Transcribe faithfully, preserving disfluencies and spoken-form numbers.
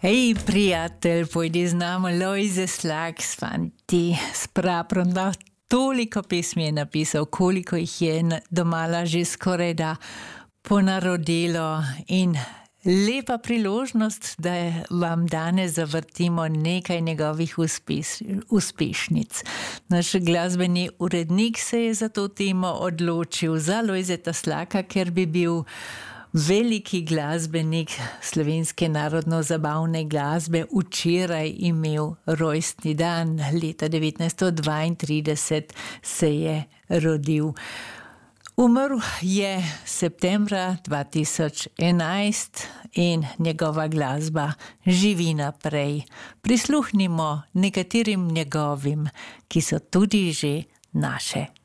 Hej, prijatelj, pojdi z nami, Lojze Slak, svanti, spraprno. Toliko pesmi je napisal, koliko jih je domala že skoraj da ponarodilo in lepa priložnost, da vam danes zavrtimo nekaj njegovih uspeš, uspešnic. Naš glasbeni urednik se je za to temo odločil za Lojzeta Slaka, ker bi bil veliki glasbenik slovenske narodno-zabavne glasbe včeraj imel rojstni dan. Leta devetnajststo dvaintrideset se je rodil. Umrl je septembra dva tisoč enajst in njegova glasba živi naprej. Prisluhnimo nekaterim njegovim, ki so tudi že naše.